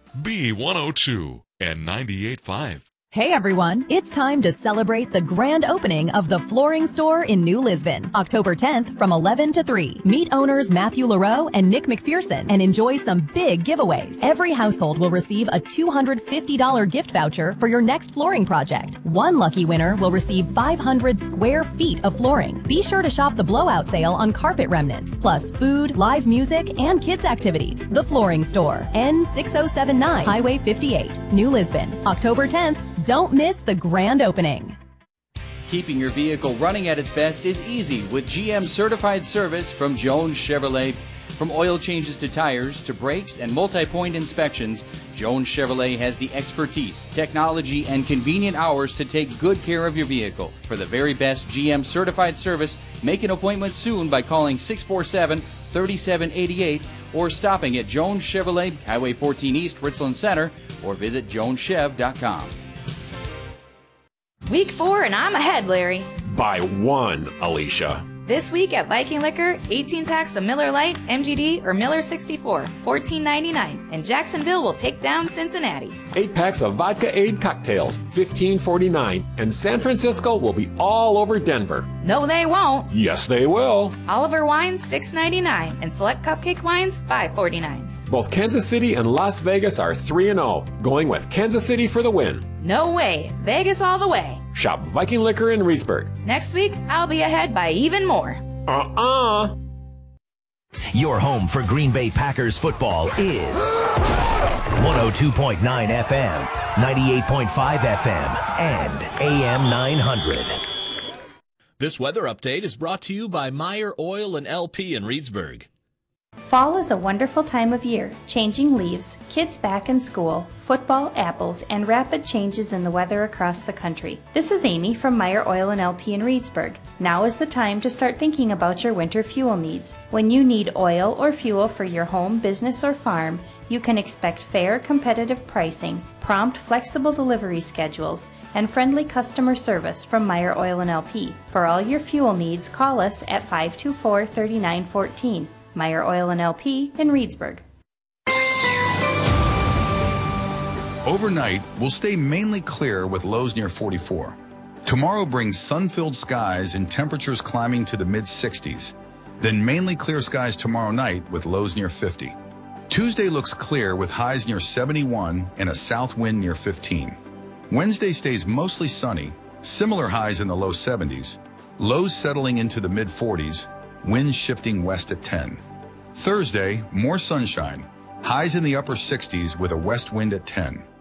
B102 and 98.5. Hey everyone, it's time to celebrate the grand opening of the Flooring Store in New Lisbon, October 10th from 11 to 3. Meet owners Matthew LaRoe and Nick McPherson and enjoy some big giveaways. Every household will receive a $250 gift voucher for your next flooring project. One lucky winner will receive 500 square feet of flooring. Be sure to shop the blowout sale on carpet remnants, plus food, live music, and kids activities. The Flooring Store, N6079, Highway 58, New Lisbon, October 10th. Don't miss the grand opening. Keeping your vehicle running at its best is easy with GM certified service from Jones Chevrolet. From oil changes to tires to brakes and multi-point inspections, Jones Chevrolet has the expertise, technology, and convenient hours to take good care of your vehicle. For the very best GM certified service, make an appointment soon by calling 647-3788 or stopping at Jones Chevrolet, Highway 14 East, Richland Center, or visit joneschev.com. Week 4 and I'm ahead, Larry. By 1, Alicia. This week at Viking Liquor, 18 packs of Miller Lite, MGD, or Miller 64, $14.99. And Jacksonville will take down Cincinnati. 8 packs of Vodka Aid cocktails, $15.49. And San Francisco will be all over Denver. No, they won't. Yes, they will. Oliver wines, $6.99. And select cupcake wines, $5.49. Both Kansas City and Las Vegas are 3-0, going with Kansas City for the win. No way. Vegas all the way. Shop Viking Liquor in Reedsburg. Next week, I'll be ahead by even more. Your home for Green Bay Packers football is 102.9 FM, 98.5 FM, and AM 900. This weather update is brought to you by Meyer Oil and LP in Reedsburg. Fall is a wonderful time of year. Changing leaves, kids back in school, football, apples, and rapid changes in the weather across the country. This is Amy from Meyer Oil and LP in Reedsburg. Now is the time to start thinking about your winter fuel needs. When you need oil or fuel for your home, business, or farm, you can expect fair, competitive pricing, prompt, flexible delivery schedules, and friendly customer service from Meyer Oil and LP. For all your fuel needs, call us at 524-3914. Meyer Oil and LP in Reedsburg. Overnight, we'll stay mainly clear with lows near 44. Tomorrow brings sun-filled skies and temperatures climbing to the mid-60s. Then mainly clear skies tomorrow night with lows near 50. Tuesday looks clear with highs near 71 and a south wind near 15. Wednesday stays mostly sunny, similar highs in the low 70s, lows settling into the mid-40s, winds shifting west at 10. Thursday, more sunshine, highs in the upper 60s with a west wind at 10.